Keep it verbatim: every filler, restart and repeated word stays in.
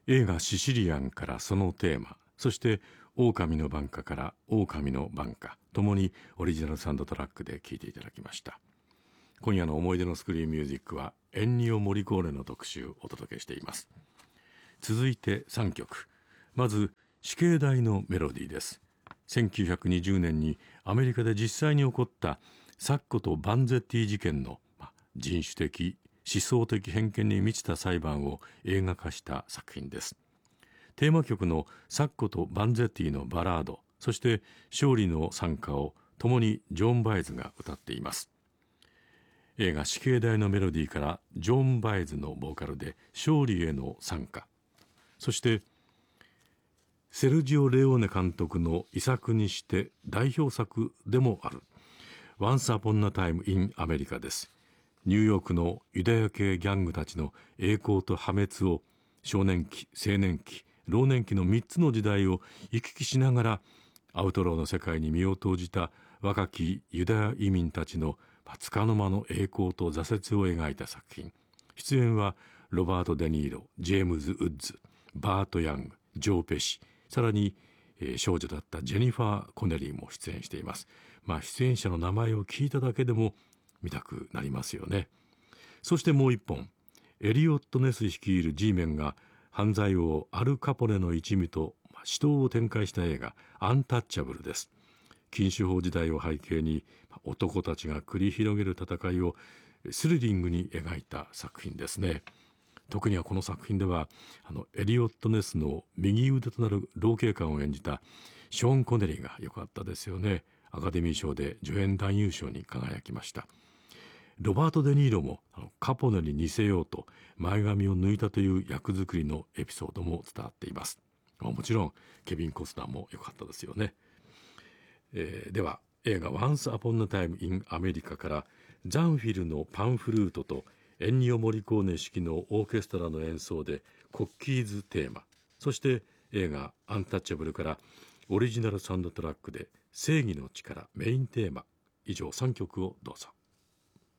映画シシリアンからそのテーマ、そして狼の挽歌から狼の挽歌、ともにオリジナルサウンドトラックで聴いていただきました。今夜の思い出のスクリーンミュージックはエンニオ・モリコーネの特集をお届けしています。続いてさんきょく。まず死刑台のメロディーです。せんきゅうひゃくにじゅうねんにアメリカで実際に起こったサッコとバンゼッティ事件の人種的思想的偏見に満ちた裁判を映画化した作品です。テーマ曲のサッコとバンゼッティのバラード、そして勝利の賛歌を共にジョン・バイズが歌っています。映画死刑台のメロディーからジョン・バイズのボーカルで勝利への賛歌、そしてセルジオ・レオーネ監督の遺作にして代表作でもある Once Upon a Time in America です。ニューヨークのユダヤ系ギャングたちの栄光と破滅を少年期、青年期、老年期のみっつの時代を行き来しながらアウトローの世界に身を投じた若きユダヤ移民たちの束の間の栄光と挫折を描いた作品。出演はロバート・デ・ニーロ、ジェームズ・ウッズ、バート・ヤング、ジョー・ペシ、さらに、えー、少女だったジェニファー・コネリーも出演しています。まあ、出演者の名前を聞いただけでも見たくなりますよね。そしてもう一本、エリオット・ネス率いる G メンが犯罪王アル・カポネの一味と死闘を展開した映画アンタッチャブルです。禁酒法時代を背景に男たちが繰り広げる戦いをスリリングに描いた作品ですね。特にはこの作品ではあのエリオット・ネスの右腕となる老警官を演じたショーン・コネリーが良かったですよね。アカデミー賞で助演男優賞に輝きました。ロバート・デ・ニーロもあのカポネに似せようと前髪を抜いたという役作りのエピソードも伝わっています。もちろんケビン・コスナーも良かったですよね。えー、では映画 Once Upon a Time in America からザンフィルのパンフルートとエンニオ・モリコーネ指揮のオーケストラの演奏でコッキーズテーマ、そして映画アンタッチャブルからオリジナルサウンドトラックで正義の力メインテーマ、以上さんきょくをどうぞ。